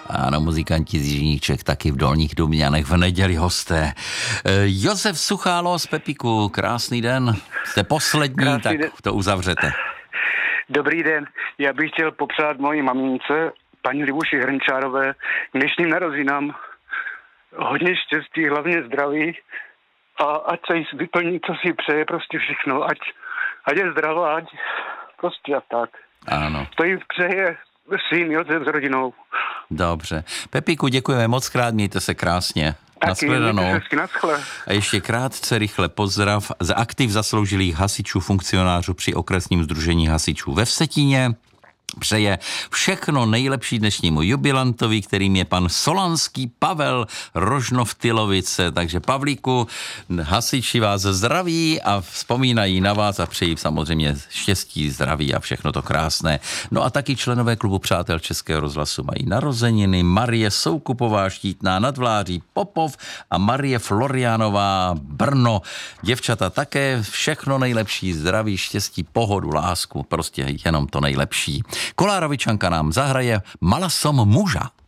Ano, muzikanti z Jižních Čech taky v Dolních Dubňanech v neděli hosté. Josef Suchálo z Pepiku, krásný den. Jste poslední, krásný tak den. To uzavřete. Dobrý den, já bych chtěl popřát mojí mamince, paní Libuši Hrnčárové, k dnešním narozinám hodně štěstí, hlavně zdraví a ať se jí vyplní, co si přeje, prostě všechno, ať je zdravá, ať prostě a tak. Ano. To jí přeje syn Josef s rodinou. Dobře. Pepiku, děkujeme moc krát, mějte se krásně. Nashledanou. A ještě krátce, rychle pozdrav za aktiv zasloužilých hasičů, funkcionářů při okresním sdružení hasičů ve Vsetíně. Přeje všechno nejlepší dnešnímu jubilantovi, kterým je pan Solanský Pavel Rožnov-Tylovice. Takže Pavlíku, hasiči vás zdraví a vzpomínají na vás a přeji samozřejmě štěstí, zdraví a všechno to krásné. No a taky členové klubu Přátel Českého rozhlasu mají narozeniny. Marie Soukupová Štítná nad Vláří Popov a Marie Florianová Brno. Děvčata také všechno nejlepší, zdraví, štěstí, pohodu, lásku, prostě jenom to nejlepší. Kolárovičanka nám zahraje Mala som muža.